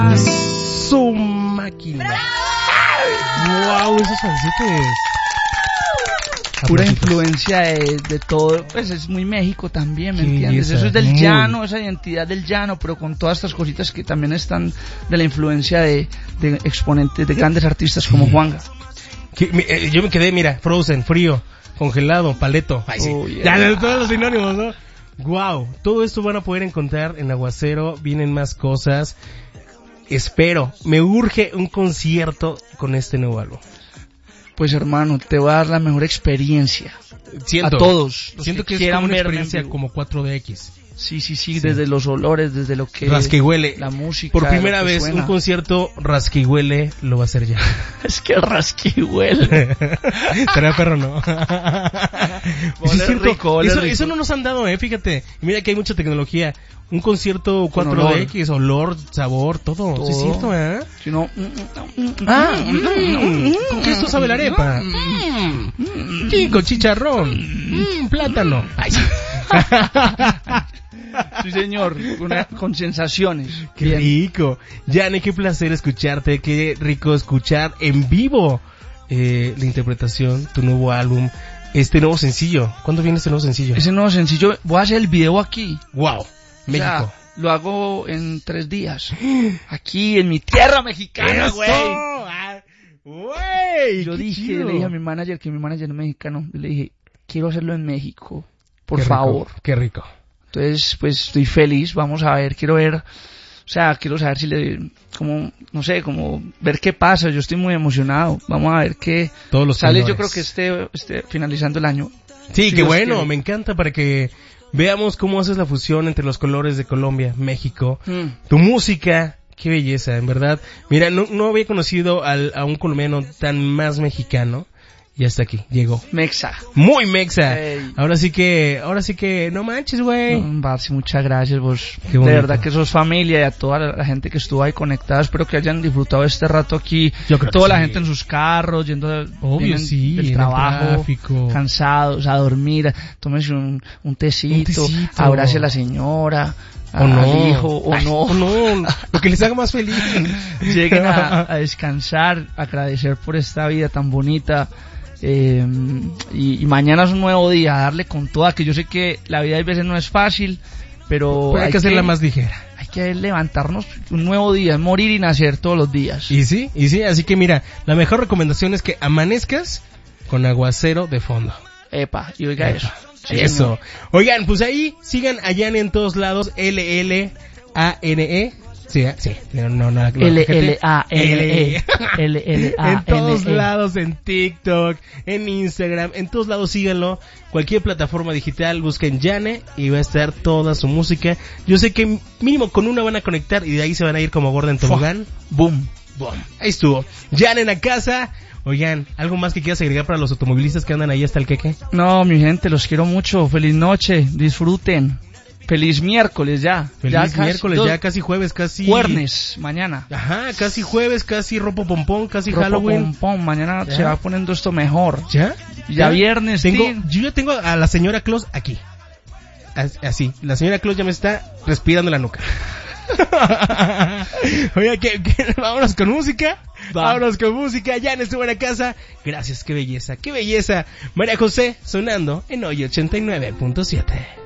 Su máquina. Wow, esos falsetes. Pura influencia de todo, pues es muy México también, ¿me entiendes? Belleza. Eso es del llano, esa identidad del llano, pero con todas estas cositas que también están de la influencia de exponentes, de grandes artistas como Juanga. Yo me quedé, mira, frozen, frío, congelado, paleto. Ay, sí. Oh, yeah. Ya, todos los sinónimos, ¿no? Wow, todo esto van a poder encontrar en Aguacero, vienen más cosas. Espero, me urge un concierto con este nuevo álbum. Pues hermano, te voy a dar la mejor experiencia. Siento, a todos. Siento que es como una experiencia como 4DX. Sí, desde los olores, desde lo que... Rasquihuele. La música. Por primera vez, suena. un concierto Rasquihuele lo va a hacer ya. Es que Rasquihuele. Será perro, ¿no? Huele es cierto, rico, eso no nos han dado, fíjate. Mira que hay mucha tecnología. Un concierto 4DX, olor, sabor, todo. Sí, es cierto, ¿eh? Si no... ¿Con qué esto sabe la arepa? Sí, con chicharrón. Plátano. Ay, sí. Sí, señor, con sensaciones. Qué Bien. rico. Jane, qué placer escucharte, qué rico escuchar en vivo la interpretación, tu nuevo álbum, este nuevo sencillo. ¿Cuándo viene este nuevo sencillo? Ese nuevo sencillo, voy a hacer el video aquí. Wow, México. O sea, lo hago en 3 días. Aquí, en mi tierra mexicana, güey. Güey, Yo qué dije, chido. le dije a mi manager, que mi manager es mexicano, yo le dije, quiero hacerlo en México, por Qué rico, favor. Qué rico. Entonces, pues estoy feliz, vamos a ver, quiero ver, o sea, quiero saber si como, no sé, como ver qué pasa, yo estoy muy emocionado, vamos a ver qué Todos los sale, colores. yo creo que esté finalizando el año. Sí, Si qué Dios bueno, quiere. me encanta para que veamos cómo haces la fusión entre los colores de Colombia, México, tu música, qué belleza, en verdad. Mira, no había conocido a un colombiano tan más mexicano. Y hasta aquí, llegó. Mexa. Muy mexa. Ey. Ahora sí que, no manches, güey. Barsi, muchas gracias vos. Qué De bonito. verdad que sos familia y a toda la gente que estuvo ahí conectada. Espero que hayan disfrutado este rato aquí. Yo creo que Toda la sí. gente en sus carros, Obvio, vienen sí, en del el trabajo, tráfico. cansados, a dormir. Tómese un tecito, Un tecito. abrace a la señora, O no. al hijo, o Ay, no. o no. Lo que les haga más feliz. Lleguen a descansar, agradecer por esta vida tan bonita. Y mañana es un nuevo día, darle con toda, que yo sé que la vida a veces no es fácil, pero hay que hacerla más ligera. Hay que levantarnos un nuevo día, morir y nacer todos los días. Y sí, así que mira, la mejor recomendación es que amanezcas con Aguacero de fondo. Epa, y oiga eso. Sí, Eso. señor. Oigan, pues ahí sigan a Jane en todos lados, LLANE. Sí, no, LLANE. En todos lados, en TikTok, en Instagram, en todos lados síganlo. Cualquier plataforma digital, busquen Jane y va a estar toda su música. Yo sé que mínimo con una van a conectar y de ahí se van a ir como gorda en tobogán. Boom. Ahí estuvo. Jane en la casa. Oigan, ¿algo más que quieras agregar para los automovilistas que andan ahí hasta el queque? No, mi gente, los quiero mucho. Feliz noche, disfruten. Feliz miércoles ya. Feliz miércoles, ya casi jueves, casi... Jueves, mañana. Ajá, casi jueves, casi ropo pompón, casi Ropa Halloween. pompón, mañana ¿Ya? se va poniendo esto mejor. ¿Ya? Ya viernes, Yo ya tengo a la señora Claus aquí. Así, la señora Claus ya me está respirando la nuca. Oiga, vámonos con música. Vámonos con música. Ya en esta buena casa. Gracias, qué belleza, qué belleza. María José sonando en hoy 89.7.